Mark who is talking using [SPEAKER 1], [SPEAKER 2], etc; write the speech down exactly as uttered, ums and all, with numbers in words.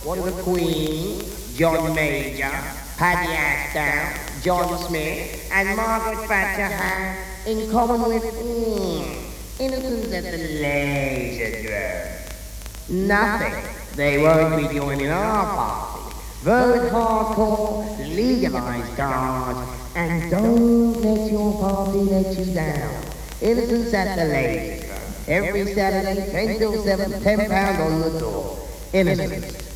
[SPEAKER 1] What are the Queen, John Major, Paddy Ashdown, John Smith, and Margaret Thatcher have in common with mm, innocents at the laser drum? Nothing. They won't be joining our party. Vote hardcore, legalize cards, and don't let your party let you down. Innocents at the laser drum. Every Saturday, ten till seven, ten pounds on the door. Innocents.